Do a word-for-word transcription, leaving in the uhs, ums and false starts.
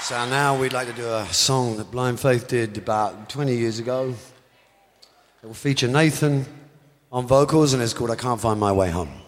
So now we'd like to do a song that Blind Faith did about twenty years ago. It will feature Nathan on vocals and it's called I Can't Find My Way Home.